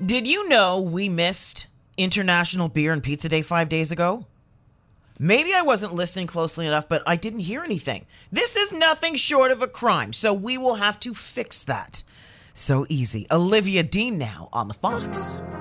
Did you know we missed International Beer and Pizza Day 5 days ago? Maybe I wasn't listening closely enough, but I didn't hear anything. This is nothing short of a crime, so we will have to fix that. So easy. Olivia Dean now on The Fox.